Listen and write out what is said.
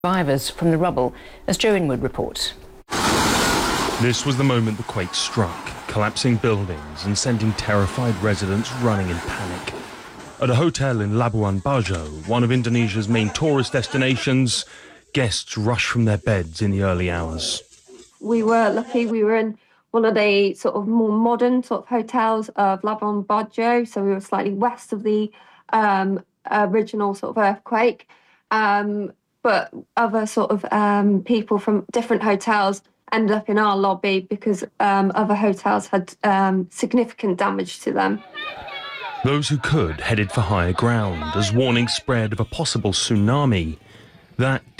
Survivors from the rubble, as Joe Inwood reports. This was the moment the quake struck, collapsing buildings and sending terrified residents running in panic. At a hotel in Labuan Bajo, one of Indonesia's main tourist destinations, guests rushed from their beds in the early hours. We were lucky. We were in one of the sort of more modern sort of hotels of Labuan Bajo, so we were slightly west of the original sort of earthquake. But other sort of people from different hotels ended up in our lobby because other hotels had significant damage to them. Those who could headed for higher ground as warnings spread of a possible tsunami. That